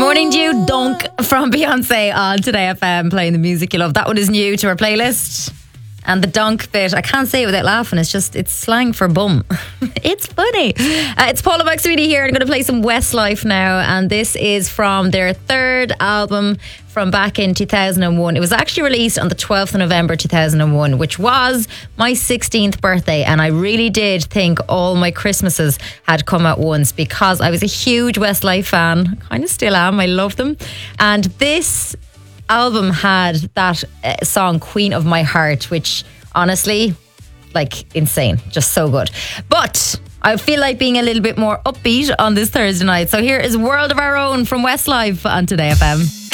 Morning Dew Dunk from Beyonce on Today FM, playing the music you love. That one is new to our playlist. And the dunk bit, I can't say it without laughing. It's slang for bum. It's funny. It's Paula McSweeney here. I'm going to play some Westlife now. And this is from their third album from back in 2001. It was actually released on the 12th of November 2001, which was my 16th birthday. And I really did think all my Christmases had come at once because I was a huge Westlife fan. Kind of still am. I love them. And this album had that song Queen of My Heart, which honestly, like, insane, just so good. But I feel like being a little bit more upbeat on this Thursday night, so here is World of Our Own from Westlife on Today FM.